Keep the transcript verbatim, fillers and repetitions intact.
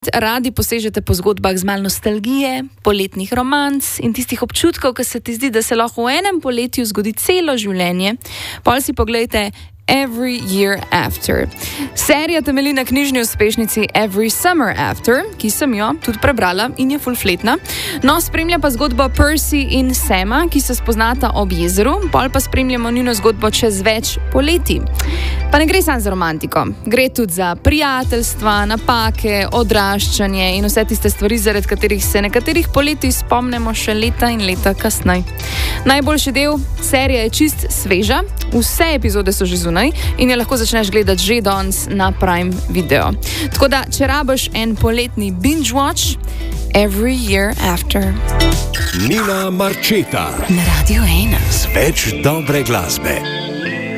spet radi posežete po zgodbah z malo nostalgije, poletnih romanc in tistih občutkov, ki se ti zdi, da se lahko v enem poletju zgodi celo življenje, pol si poglejte Every Year After. Serija temelji na knjižni uspešnici Every Summer After, ki sem jo tudi prebrala in je fulfletna. No, spremlja pa zgodbo Percy in Sama, ki se spoznata ob jezeru, pol pa spremljamo njuno zgodbo čez več poletij. Pa ne gre samo za romantiko, gre tudi za prijateljstva, napake, odraščanje in vse tiste stvari, zaradi katerih se nekaterih poletij spomnimo še leta in leta kasneje. Najboljši del serije je čist sveža, vse epizode so že zunaj in jo lahko začneš gledati že danes na Prime Video. Tako da, če rabiš en poletni binge watch, Every Year After. Nina Marčeta Na Radio ena. Z več dobre glasbe.